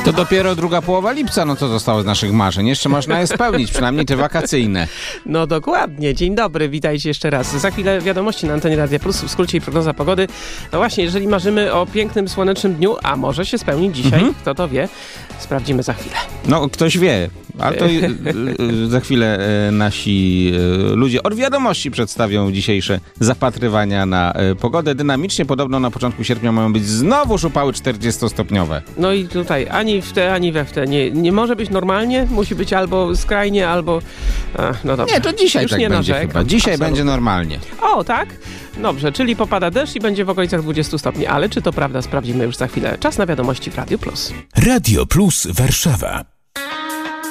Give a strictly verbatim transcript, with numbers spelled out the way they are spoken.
To dopiero druga połowa lipca, no co zostało z naszych marzeń? Jeszcze można je spełnić, przynajmniej te wakacyjne. No dokładnie. Dzień dobry, witajcie jeszcze raz. Za chwilę wiadomości na antenie Radia Plus, w skrócie i prognoza pogody. No właśnie, jeżeli marzymy o pięknym, słonecznym dniu, a może się spełnić dzisiaj, mhm. kto to wie, sprawdzimy za chwilę. No, ktoś wie, ale to za chwilę nasi ludzie od wiadomości przedstawią dzisiejsze zapatrywania na pogodę. Dynamicznie, podobno na początku sierpnia mają być znowuż upały czterdziestostopniowe. No i tutaj ani w te, ani we w te. Nie, nie może być normalnie, musi być albo skrajnie, albo... Ach, no dobrze. Nie, to dzisiaj Już tak nie będzie narzekam. chyba. Dzisiaj Absolutnie. będzie normalnie. O, tak? Dobrze, czyli popada deszcz i będzie w okolicach dwudziestu stopni. Ale czy to prawda, sprawdzimy już za chwilę. Czas na wiadomości w Radio Plus. Radio Plus Warszawa.